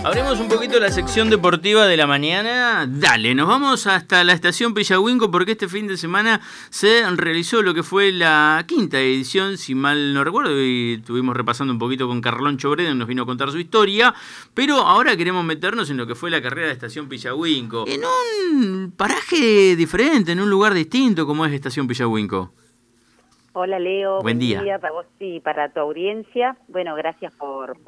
Abrimos un poquito la sección deportiva de la mañana. Dale, nos vamos hasta la estación Pillahuinco porque este fin de semana se realizó lo que fue la quinta edición, si mal no recuerdo, y estuvimos repasando un poquito con Carlón Chobredo, nos vino a contar su historia, pero ahora queremos meternos en lo que fue la carrera de estación Pillahuinco, en un paraje diferente, en un lugar distinto como es estación Pillahuinco. Hola Leo, Buen día. para vos y para tu audiencia. Bueno, gracias por